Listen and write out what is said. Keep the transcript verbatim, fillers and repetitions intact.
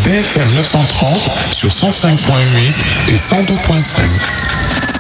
B F M neuf cent trente sur cent cinq point huit et cent deux point cinq.